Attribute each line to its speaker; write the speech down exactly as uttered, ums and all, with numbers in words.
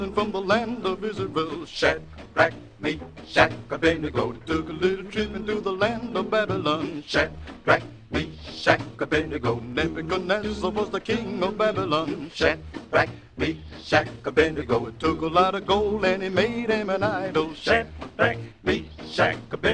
Speaker 1: from the land of Israel. Shadrach, Meshach, Abednego took a little trip into the land of Babylon. Shadrach, Meshach, Abednego. Nebuchadnezzar was the king of Babylon. Shadrach, Meshach, Abednego. It took a lot of gold and he made him an idol. Shadrach, Meshach, Abednego.